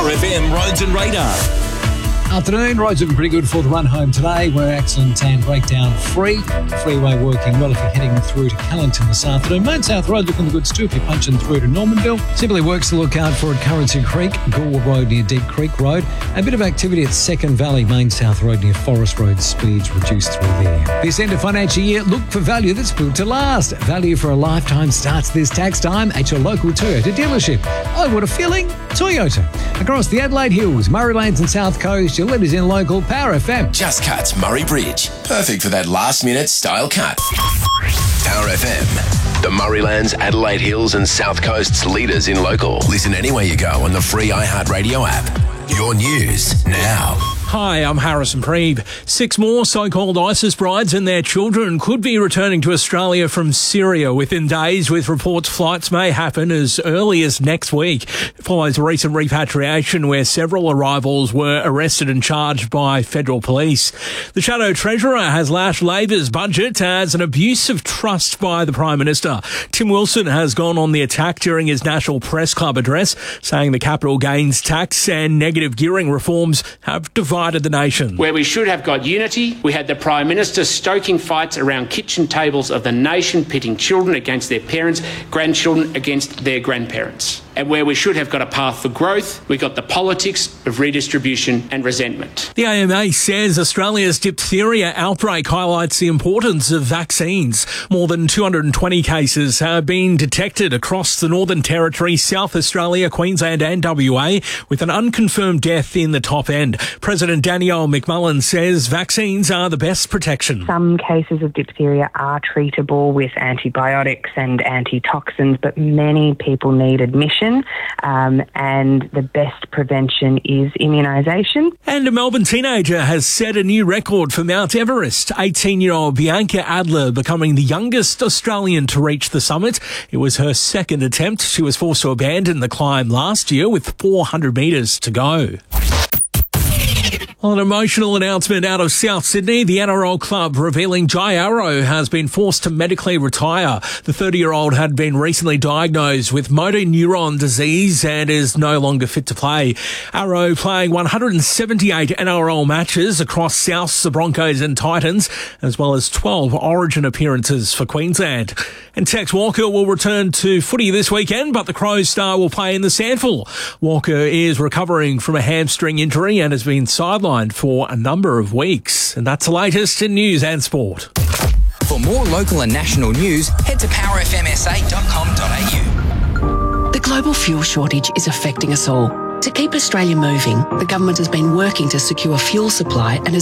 Power FM Roads and Radar. Afternoon, roads looking pretty good for the run home today. We're accident and breakdown free. Freeway working well if you're heading through to Callington this afternoon. Main South Road looking good too if you're punching through to Normanville. Simply works to look out for at Currency Creek, Gore Road near Deep Creek Road. A bit of activity at Second Valley, Main South Road near Forest Road. Speeds reduced through there. This end of financial year, look for value that's built to last. Value for a lifetime starts this tax time at your local Toyota dealership. Oh, what a feeling! Toyota. Across the Adelaide Hills, Murray Lanes and South Coast, your leaders in local Power FM. Just Cuts Murray Bridge. Perfect for that last-minute style cut. Power FM. The Murraylands, Adelaide Hills and South Coast's leaders in local. Listen anywhere you go on the free iHeartRadio app. Your news now. Hi, I'm Harrison Preeb. 6 more so-called ISIS brides and their children could be returning to Australia from Syria within days, with reports flights may happen as early as next week. It follows a recent repatriation where several arrivals were arrested and charged by federal police. The Shadow Treasurer has lashed Labor's budget as an abuse of trust by the Prime Minister. Tim Wilson has gone on the attack during his National Press Club address, saying the capital gains tax and negative gearing reforms have divided the nation. Where we should have got unity, we had the Prime Minister stoking fights around kitchen tables of the nation, pitting children against their parents, grandchildren against their grandparents. And where we should have got a path for growth, we got the politics of redistribution and resentment. The AMA says Australia's diphtheria outbreak highlights the importance of vaccines. More than 220 cases have been detected across the Northern Territory, South Australia, Queensland and WA, with an unconfirmed death in the top end. President Danielle McMullen says vaccines are the best protection. Some cases of diphtheria are treatable with antibiotics and antitoxins, but many people need admission. And the best prevention is immunisation. And a Melbourne teenager has set a new record for Mount Everest. 18-year-old Bianca Adler becoming the youngest Australian to reach the summit. It was her second attempt. She was forced to abandon the climb last year with 400 metres to go. Well, an emotional announcement out of South Sydney. The NRL club revealing Jai Arrow has been forced to medically retire. The 30-year-old had been recently diagnosed with motor neuron disease and is no longer fit to play. Arrow playing 178 NRL matches across South, the Broncos and Titans, as well as 12 Origin appearances for Queensland. And Tex Walker will return to footy this weekend, but the Crows star will play in the Sandful. Walker is recovering from a hamstring injury and has been sidelined for a number of weeks. And that's the latest in news and sport. For more local and national news, head to powerfmsa.com.au. The global fuel shortage is affecting us all. To keep Australia moving, the government has been working to secure fuel supply and has